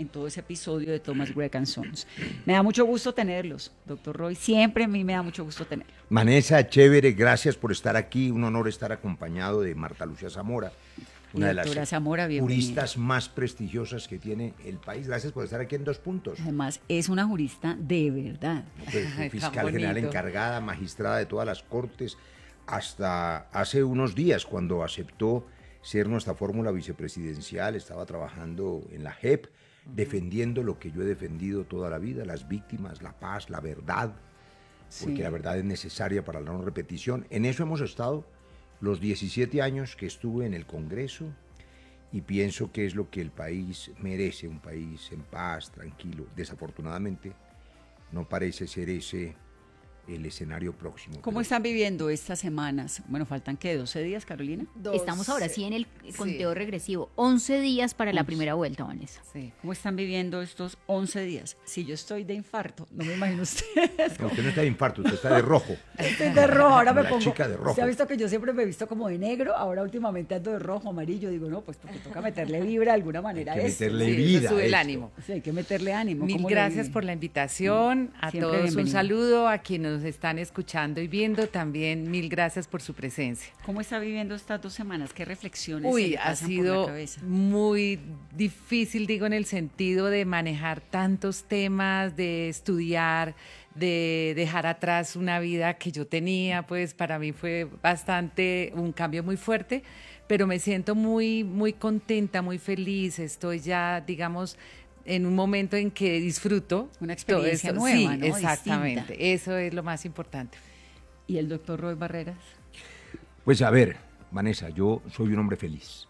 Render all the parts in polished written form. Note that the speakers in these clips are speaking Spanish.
en todo ese episodio de Thomas Gregg and Sons. Me da mucho gusto tenerlos, doctor Roy, siempre a mí me da mucho gusto tenerlos. Vanessa, chévere, gracias por estar aquí, un honor estar acompañado de Marta Lucía Zamora, una de las Zamora, juristas más prestigiosas que tiene el país. Gracias por estar aquí en Dos Puntos. Además, es una jurista de verdad. Pues, fiscal general encargada, magistrada de todas las cortes, hasta hace unos días cuando aceptó ser nuestra fórmula vicepresidencial, estaba trabajando en la JEP, defendiendo lo que yo he defendido toda la vida, las víctimas, la paz, la verdad, porque la verdad es necesaria para la no repetición. En eso hemos estado los 17 años que estuve en el Congreso y pienso que es lo que el país merece, un país en paz, tranquilo. Desafortunadamente no parece ser ese el escenario próximo. ¿Cómo están viviendo estas semanas? Bueno, faltan ¿qué? ¿12 días, Carolina? Estamos ahora sí en el conteo regresivo. 11 días para la primera vuelta, Vanessa. Sí. ¿Cómo están viviendo estos 11 días? Si yo estoy de infarto, no me imagino ustedes. No, usted no está de infarto, usted está de rojo. Estoy de rojo, ahora me La pongo. chica de rojo. Usted ha visto que yo siempre me he visto como de negro, ahora últimamente ando de rojo, amarillo. Digo, no, pues porque toca meterle vibra de alguna manera. Hay que esto. meterle vida. Sube el esto. ánimo. Sí, hay que meterle ánimo. Mil gracias por la invitación, a Siempre todos bienvenido. un saludo, a quienes nos están escuchando y viendo también, mil gracias por su presencia. ¿Cómo está viviendo estas 2 semanas? ¿Qué reflexiones se Uy, le ha pasan por la sido cabeza? muy difícil, digo, en el sentido de manejar tantos temas, de estudiar, de dejar atrás una vida que yo tenía, pues para mí fue bastante un cambio muy fuerte, pero me siento muy, muy contenta, muy feliz, estoy ya, digamos, en un momento en que disfruto Una experiencia todo nueva, sí, ¿no? exactamente, Distinta. eso es lo más importante. ¿Y el doctor Roy Barreras? Pues a ver, Vanessa, yo soy un hombre feliz.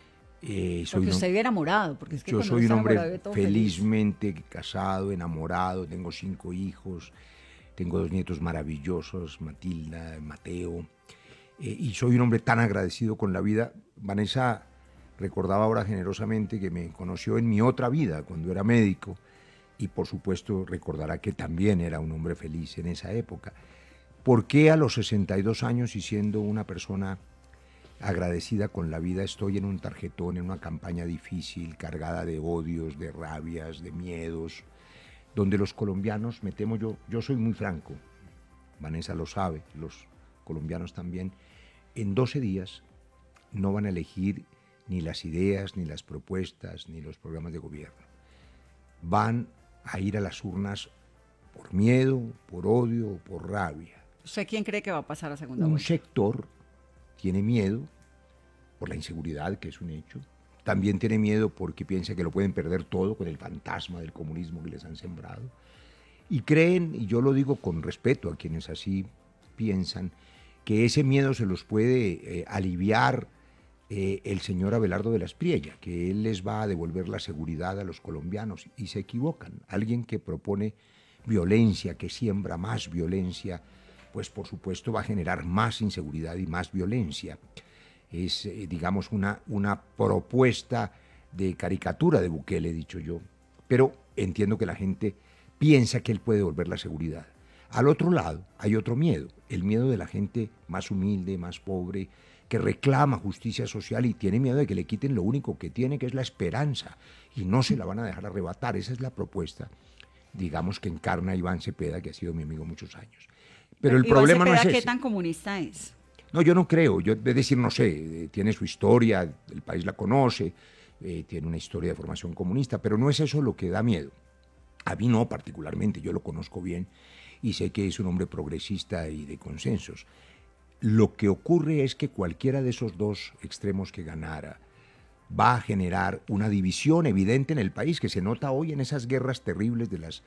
Porque usted vive enamorado, porque es que Yo cuando soy un uno está enamorado hombre vive todo feliz. felizmente casado, enamorado, tengo 5 hijos, tengo 2 nietos maravillosos, Matilda, Mateo, y soy un hombre tan agradecido con la vida. Vanessa recordaba ahora generosamente que me conoció en mi otra vida, cuando era médico, y por supuesto recordará que también era un hombre feliz en esa época. ¿Por qué a los 62 años y siendo una persona agradecida con la vida estoy en un tarjetón, en una campaña difícil, cargada de odios, de rabias, de miedos, donde los colombianos, me temo yo soy muy franco, Vanessa lo sabe, los colombianos también, en 12 días no van a elegir ni las ideas, ni las propuestas, ni los programas de gobierno. Van a ir a las urnas por miedo, por odio, por rabia. ¿Usted quién cree que va a pasar a segunda Un vuelta? sector tiene miedo por la inseguridad, que es un hecho. También tiene miedo porque piensa que lo pueden perder todo con el fantasma del comunismo que les han sembrado. Y creen, y yo lo digo con respeto a quienes así piensan, que ese miedo se los puede aliviar el señor Abelardo de la Espriella, que él les va a devolver la seguridad a los colombianos, y se equivocan. Alguien que propone violencia, que siembra más violencia, pues por supuesto va a generar más inseguridad y más violencia. Es, digamos, una propuesta de caricatura de Bukele, he dicho yo, pero entiendo que la gente piensa que él puede devolver la seguridad. Al otro lado hay otro miedo, el miedo de la gente más humilde, más pobre, que reclama justicia social y tiene miedo de que le quiten lo único que tiene, que es la esperanza, y no se la van a dejar arrebatar. Esa es la propuesta, digamos, que encarna Iván Cepeda, que ha sido mi amigo muchos años. Pero el problema no es ese. ¿Qué tan comunista es? No, yo no creo, yo es decir, no sé, tiene su historia, el país la conoce, tiene una historia de formación comunista, pero no es eso lo que da miedo. A mí no particularmente, yo lo conozco bien y sé que es un hombre progresista y de consensos. Lo que ocurre es que cualquiera de esos dos extremos que ganara va a generar una división evidente en el país, que se nota hoy en esas guerras terribles de las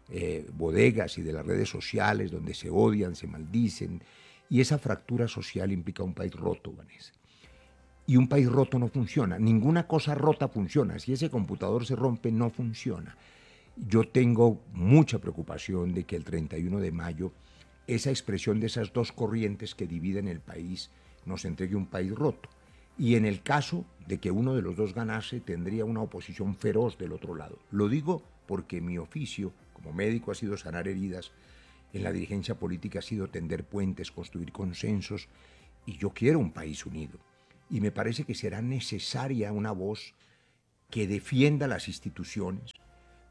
bodegas y de las redes sociales, donde se odian, se maldicen, y esa fractura social implica un país roto, Vanessa. Y un país roto no funciona, ninguna cosa rota funciona, si ese computador se rompe no funciona. Yo tengo mucha preocupación de que el 31 de mayo esa expresión de esas dos corrientes que dividen el país nos entregue un país roto. Y en el caso de que uno de los dos ganase, tendría una oposición feroz del otro lado. Lo digo porque mi oficio como médico ha sido sanar heridas, en la dirigencia política ha sido tender puentes, construir consensos, y yo quiero un país unido. Y me parece que será necesaria una voz que defienda las instituciones,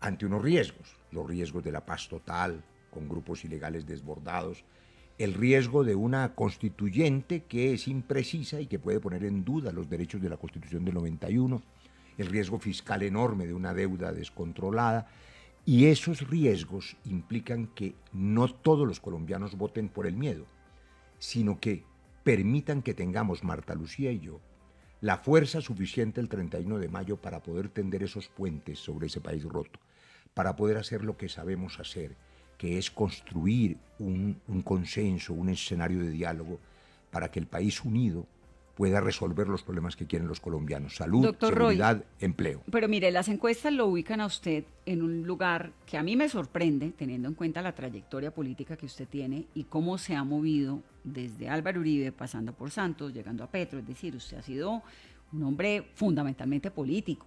ante unos riesgos, los riesgos de la paz total, con grupos ilegales desbordados, el riesgo de una constituyente que es imprecisa y que puede poner en duda los derechos de la Constitución del 91, el riesgo fiscal enorme de una deuda descontrolada, y esos riesgos implican que no todos los colombianos voten por el miedo, sino que permitan que tengamos, Marta Lucía y yo, la fuerza suficiente el 31 de mayo para poder tender esos puentes sobre ese país roto, para poder hacer lo que sabemos hacer, que es construir un consenso, un escenario de diálogo para que el país unido pueda resolver los problemas que quieren los colombianos: salud, Doctor seguridad, Roy, empleo. Pero mire, las encuestas lo ubican a usted en un lugar que a mí me sorprende, teniendo en cuenta la trayectoria política que usted tiene y cómo se ha movido desde Álvaro Uribe, pasando por Santos, llegando a Petro. Es decir, usted ha sido un hombre fundamentalmente político.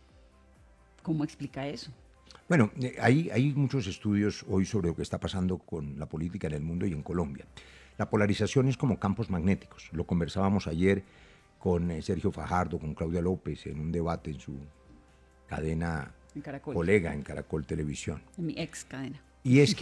¿Cómo explica eso? Bueno, hay muchos estudios hoy sobre lo que está pasando con la política en el mundo y en Colombia. La polarización es como campos magnéticos. Lo conversábamos ayer con Sergio Fajardo, con Claudia López, en un debate en su cadena En Caracol. colega en Caracol Televisión. En mi ex cadena. Y es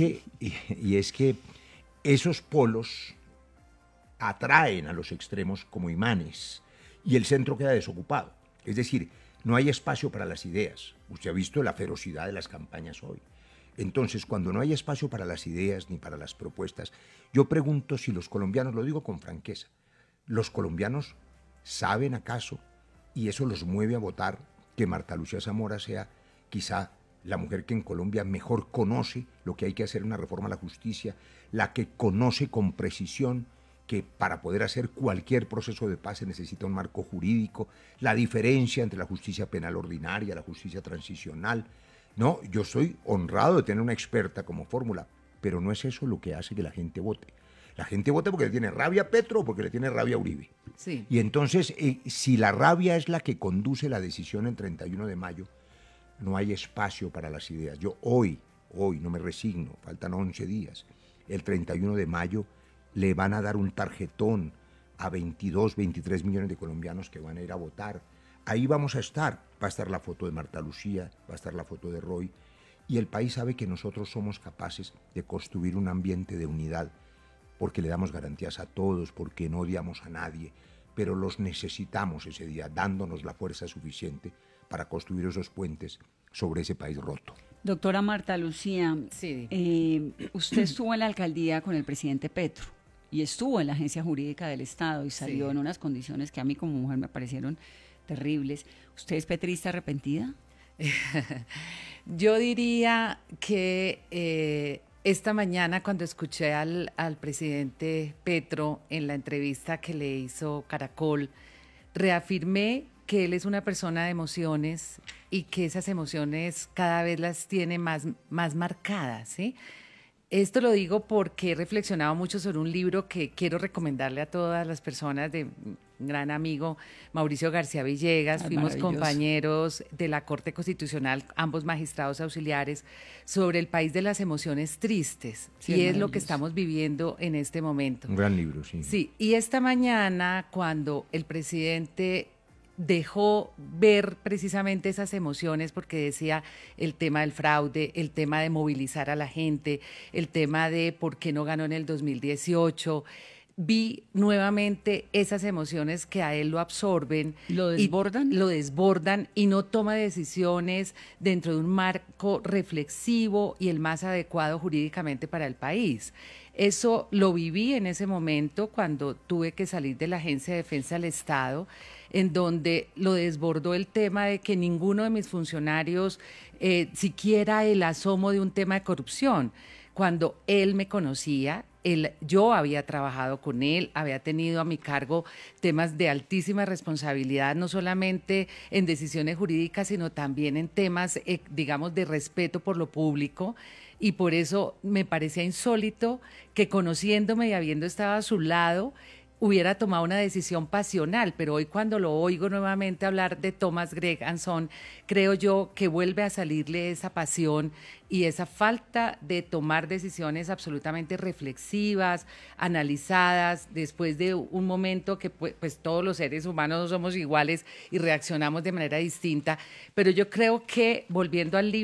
que esos polos atraen a los extremos como imanes y el centro queda desocupado. Es decir, no hay espacio para las ideas. Usted ha visto la ferocidad de las campañas hoy. Entonces, cuando no hay espacio para las ideas ni para las propuestas, yo pregunto si los colombianos, lo digo con franqueza, ¿los colombianos saben acaso, y eso los mueve a votar, que Marta Lucía Zamora sea quizá la mujer que en Colombia mejor conoce lo que hay que hacer en una reforma a la justicia, la que conoce con precisión que para poder hacer cualquier proceso de paz se necesita un marco jurídico, la diferencia entre la justicia penal ordinaria, la justicia transicional? No, yo soy honrado de tener una experta como fórmula, pero no es eso lo que hace que la gente vote. La gente vota porque le tiene rabia a Petro o porque le tiene rabia a Uribe. Sí. Y entonces, si la rabia es la que conduce la decisión el 31 de mayo, no hay espacio para las ideas. Yo hoy no me resigno, faltan 11 días. El 31 de mayo le van a dar un tarjetón a 22, 23 millones de colombianos que van a ir a votar. Ahí vamos a estar. Va a estar la foto de Marta Lucía, va a estar la foto de Roy. Y el país sabe que nosotros somos capaces de construir un ambiente de unidad, porque le damos garantías a todos, porque no odiamos a nadie, pero los necesitamos ese día, dándonos la fuerza suficiente para construir esos puentes sobre ese país roto. Doctora Marta Lucía, Sí. Usted estuvo en la alcaldía con el presidente Petro y estuvo en la Agencia Jurídica del Estado y salió Sí. en unas condiciones que a mí como mujer me parecieron terribles. ¿Usted es petrista arrepentida? Yo diría que esta mañana cuando escuché al presidente Petro en la entrevista que le hizo Caracol, reafirmé que él es una persona de emociones y que esas emociones cada vez las tiene más marcadas, ¿sí? Esto lo digo porque he reflexionado mucho sobre un libro que quiero recomendarle a todas las personas de un gran amigo, Mauricio García Villegas. Fuimos compañeros de la Corte Constitucional, ambos magistrados auxiliares, sobre el país de las emociones tristes. Sí, y es es lo que estamos viviendo en este momento. Un gran libro, sí. Sí, y esta mañana cuando el presidente dejó ver precisamente esas emociones, porque decía el tema del fraude, el tema de movilizar a la gente, el tema de por qué no ganó en el 2018, vi nuevamente esas emociones que a él lo absorben. ¿Lo desbordan? Lo desbordan y no toma decisiones dentro de un marco reflexivo y el más adecuado jurídicamente para el país. Eso lo viví en ese momento cuando tuve que salir de la Agencia de Defensa del Estado, en donde lo desbordó el tema de que ninguno de mis funcionarios siquiera el asomo de un tema de corrupción. Cuando él me conocía, yo había trabajado con él, había tenido a mi cargo temas de altísima responsabilidad, no solamente en decisiones jurídicas, sino también en temas, digamos, de respeto por lo público. Y por eso me parecía insólito que, conociéndome y habiendo estado a su lado, hubiera tomado una decisión pasional, pero hoy cuando lo oigo nuevamente hablar de Thomas Greg Anson, creo yo que vuelve a salirle esa pasión y esa falta de tomar decisiones absolutamente reflexivas, analizadas, después de un momento que pues todos los seres humanos no somos iguales y reaccionamos de manera distinta, pero yo creo que, volviendo al libro,